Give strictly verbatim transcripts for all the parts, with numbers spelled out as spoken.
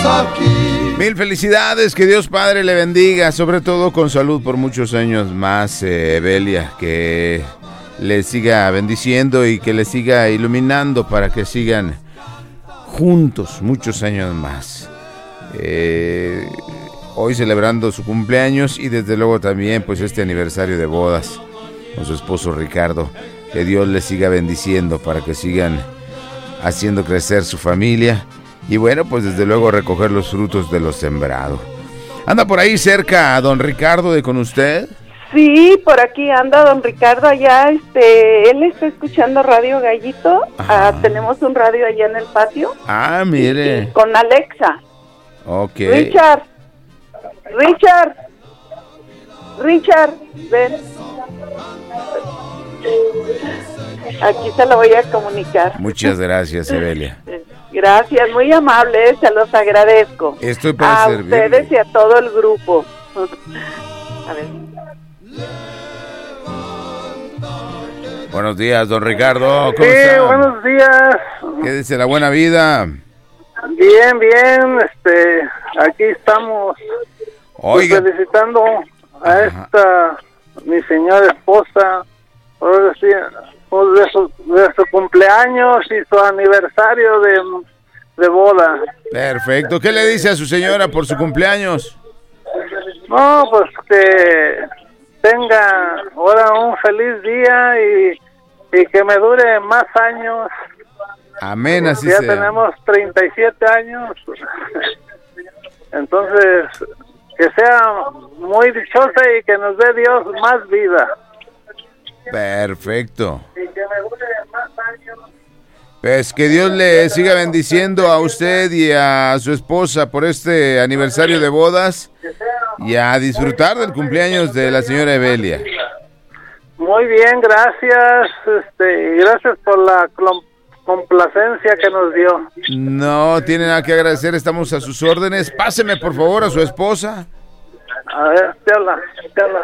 aquí. Mil felicidades, que Dios Padre le bendiga, sobre todo con salud por muchos años más, eh, Evelia, que le siga bendiciendo y que le siga iluminando para que sigan juntos muchos años más. Eh, hoy celebrando su cumpleaños y desde luego también pues este aniversario de bodas con su esposo Ricardo. Que Dios les siga bendiciendo para que sigan haciendo crecer su familia y bueno, pues desde luego recoger los frutos de lo sembrado. ¿Anda por ahí cerca don Ricardo de con usted? Sí, por aquí anda don Ricardo allá, este, él está escuchando Radio Gallito. Ah, tenemos un radio allá en el patio. Ah, mire. Y, y con Alexa. Ok. Richard, Richard, Richard, ven. Aquí se lo voy a comunicar. Muchas gracias, Evelia. Gracias, muy amable, se los agradezco. Estoy para a servirle. ustedes y a todo el grupo. A ver. Buenos días, don Ricardo. ¿Cómo Sí, está? buenos días. ¿Qué dice la buena vida? Bien, bien, este, aquí estamos. Oiga. Pues, felicitando a Ajá. esta, mi señora esposa, por decir, por de, su, de su cumpleaños y su aniversario de, de boda. Perfecto. ¿Qué le dice a su señora por su cumpleaños? No, pues que tenga ahora un feliz día y, y que me dure más años. Amén, así Ya sea. tenemos treinta y siete años. Entonces, que sea muy dichosa y que nos dé Dios más vida. Perfecto. Y que me dure más años. Pues que Dios le siga bendiciendo a usted y a su esposa por este aniversario de bodas y a disfrutar del cumpleaños de la señora Evelia. Muy bien, gracias. Este, y gracias por la clom- complacencia que nos dio. No tiene nada que agradecer, estamos a sus órdenes. Páseme por favor a su esposa. A ver, te habla, te habla.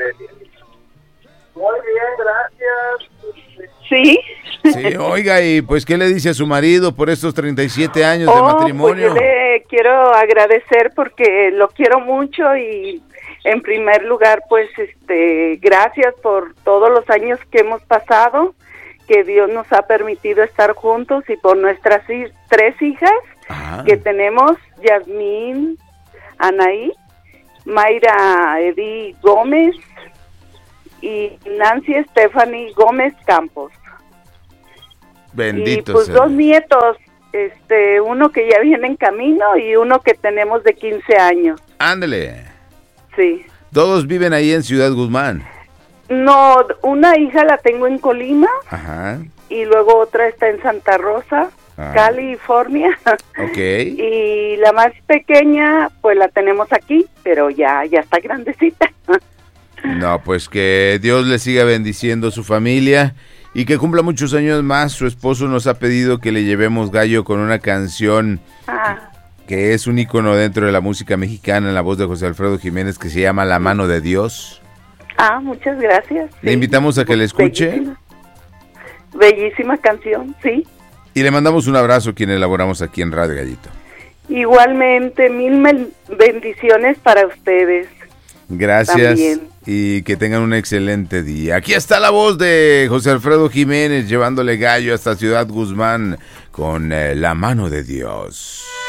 Muy bien, gracias. Sí. Sí, oiga, y pues ¿qué le dice a su marido por estos treinta y siete años de Oh, matrimonio? pues yo le quiero agradecer porque lo quiero mucho y en primer lugar pues este gracias por todos los años que hemos pasado, que Dios nos ha permitido estar juntos y por nuestras hi- tres hijas Ajá. que tenemos, Yasmín, Anaí, Mayra Edith Gómez y Nancy Stephanie Gómez Campos. Bendito y pues sea. dos nietos, este, uno que ya viene en camino y uno que tenemos de quince años. Ándele. Sí. Todos viven ahí en Ciudad Guzmán. No, una hija la tengo en Colima Ajá. y luego otra está en Santa Rosa, Ah. California. Ok. Y la más pequeña, pues la tenemos aquí, pero ya, ya está grandecita. No, pues que Dios le siga bendiciendo su familia y que cumpla muchos años más. Su esposo nos ha pedido que le llevemos gallo con una canción Ah, que es un ícono dentro de la música mexicana en la voz de José Alfredo Jiménez, que se llama La Mano de Dios. ah, muchas gracias. Le Sí. invitamos a que la escuche. Bellísima. Bellísima canción, sí. Y le mandamos un abrazo quien elaboramos aquí en Radio Gallito. Igualmente, mil mel- bendiciones para ustedes. Gracias También. y que tengan un excelente día. Aquí está la voz de José Alfredo Jiménez llevándole gallo hasta Ciudad Guzmán con eh, La Mano de Dios.